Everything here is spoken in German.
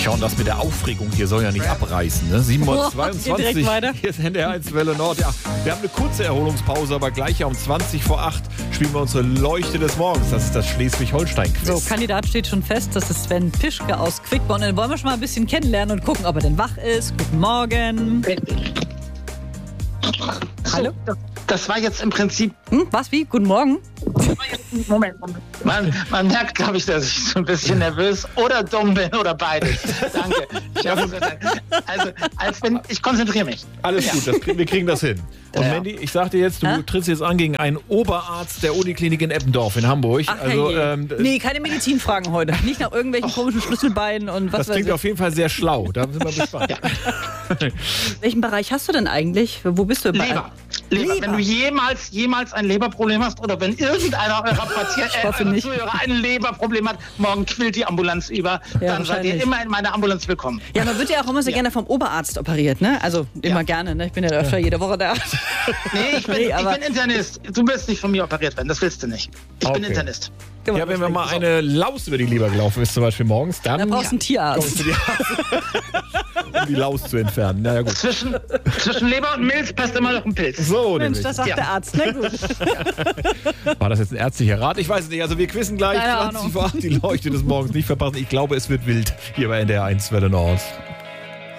Tja, und das mit der Aufregung hier soll ja nicht abreißen. Ne? 7:22 Uhr, hier ist NDR 1 Welle Nord. Ja, wir haben eine kurze Erholungspause, aber gleich um 20 vor 8 spielen wir unsere Leuchte des Morgens. Das ist das Schleswig-Holstein-Quiz. So, Kandidat steht schon fest. Das ist Sven Pischke aus Quickborn. Den wollen wir schon mal ein bisschen kennenlernen und gucken, ob er denn wach ist. Guten Morgen. Hallo? Das war jetzt im Prinzip... Was, wie? Guten Morgen? Moment. Man merkt, glaube ich, dass ich so ein bisschen nervös oder dumm bin oder beides. Danke. Ich konzentriere mich. Alles gut, wir kriegen das hin. Und Mandy, ich sag dir jetzt, du trittst jetzt an gegen einen Oberarzt der Uniklinik in Eppendorf in Hamburg. Ach, nee, keine Medizinfragen heute. Nicht nach irgendwelchen komischen Schlüsselbeinen und was weiß ich. Das klingt auf jeden Fall sehr schlau. Da sind wir gespannt. Ja. Welchen Bereich hast du denn eigentlich? Wo bist du? Leber. Wenn du jemals ein Leberproblem hast oder wenn irgendeiner eurer Zuhörer ein Leberproblem hat, morgen quillt die Ambulanz über, dann seid ihr immer in meiner Ambulanz willkommen. Ja, man wird ja auch immer sehr gerne vom Oberarzt operiert, ne? Also immer gerne, ne? Ich bin ja öfter jede Woche da. Nee, ich bin Internist. Du wirst nicht von mir operiert werden, das willst du nicht. Ich bin Internist. Ja, wenn mir mal eine Laus über die Leber gelaufen ist, zum Beispiel morgens, dann brauchst du einen Tierarzt. Um die Laus zu entfernen. Na ja, gut. Zwischen Leber und Milz passt immer noch ein Pilz. So, Mensch, das sagt der Arzt. Na gut. War das jetzt ein ärztlicher Rat? Ich weiß es nicht. Also wir quizzen gleich 20 vor 8 die Leuchte des Morgens nicht verpassen. Ich glaube, es wird wild hier bei NDR 1 Welle Nord.